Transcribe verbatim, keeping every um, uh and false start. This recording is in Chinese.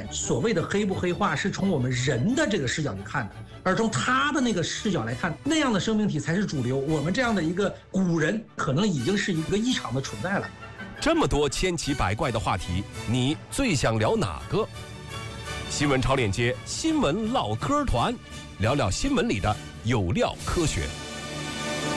所谓的黑不黑化是从我们人的这个视角去看的，而从他的那个视角来看，那样的生命体才是主流。我们这样的一个古人，可能已经是一个异常的存在了。 这么多千奇百怪的话题，你最想聊哪个？新闻超链接新闻唠嗑团，聊聊新闻里的有料科学。